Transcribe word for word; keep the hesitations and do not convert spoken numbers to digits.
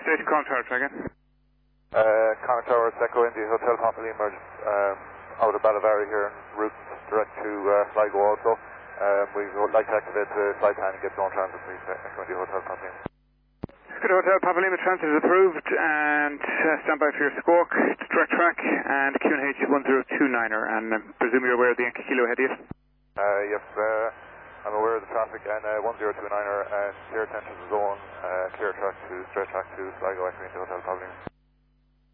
State Connor Tower, try again. Uh, Connor Tower, Seco India Hotel Papa Lima, um, out of Ballivary here, en route direct to uh, Sligo also. Um, we would like to activate the flight plan and get zone transit, please. Echo India Hotel Papa Lima. Good Hotel Papa Lima transit is approved, and uh, stand by for your squawk, direct track, and Q N H one zero two niner, and I presume you're aware of the Yankee Kilo ahead of you? Uh, yes, uh, I'm aware of the traffic, and uh, one zero two niner, and clear attention to zone, uh, clear track to, straight track to Sligo, Echo India Hotel Papa Lima.